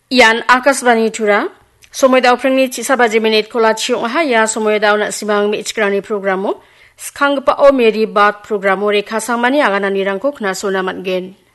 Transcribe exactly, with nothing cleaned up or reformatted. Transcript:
Ian Akasvani Tura, Somoydaw Prangni Chisabaji Minute Kola Chiong Haya, Somoydaw na Simang Mi Ichkrani Programo, Skangpa o Meri Bat Programo Rekha Sangmani Agana Nirangko Kna Sonamat Gen.